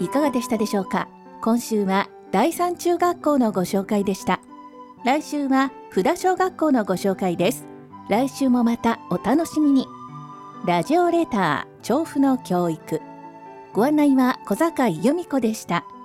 いかがでしたでしょうか。今週は第三中学校のご紹介でした。来週は札小学校のご紹介です。来週もまたお楽しみに。ラジオレター調布の教育、ご案内は小坂井由美子でした。